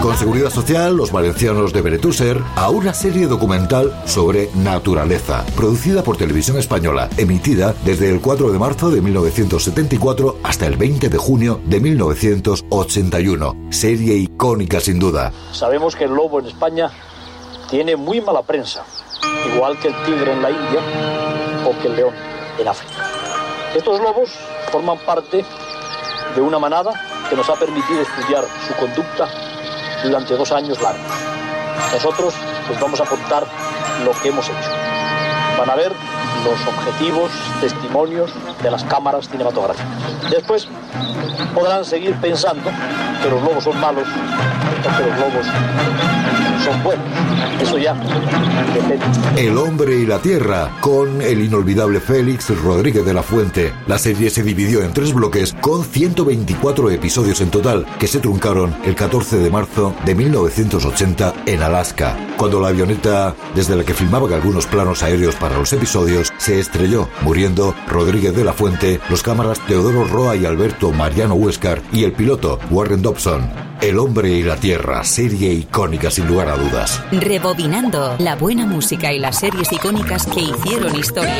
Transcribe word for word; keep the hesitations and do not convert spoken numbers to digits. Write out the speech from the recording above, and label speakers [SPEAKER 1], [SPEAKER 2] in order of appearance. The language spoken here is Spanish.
[SPEAKER 1] Con Seguridad Social, Los Valencianos de Benetússer, a una serie documental sobre naturaleza, producida por Televisión Española, emitida desde el cuatro de marzo de mil novecientos setenta y cuatro hasta el veinte de junio de mil novecientos ochenta y uno. Serie icónica sin duda.
[SPEAKER 2] Sabemos que el lobo en España tiene muy mala prensa, igual que el tigre en la India o que el león en África. Estos lobos forman parte de una manada que nos ha permitido estudiar su conducta durante dos años largos. Nosotros les vamos a contar lo que hemos hecho. Van a ver los objetivos, testimonios de las cámaras cinematográficas. Después podrán seguir pensando que los lobos son malos o que los lobos son buenos. Eso ya depende.
[SPEAKER 1] El hombre y la tierra, con el inolvidable Félix Rodríguez de la Fuente. La serie se dividió en tres bloques con ciento veinticuatro episodios en total, que se truncaron el catorce de marzo de mil novecientos ochenta en Alaska, cuando la avioneta desde la que filmaban algunos planos aéreos para los episodios se estrelló, muriendo Rodríguez de la Fuente, los cámaras Teodoro Roa y Alberto Mariano Huéscar y el piloto Warren Dobson. El hombre y la tierra, serie icónica sin lugar a dudas.
[SPEAKER 3] Rebobinando la buena música y las series icónicas que hicieron historia.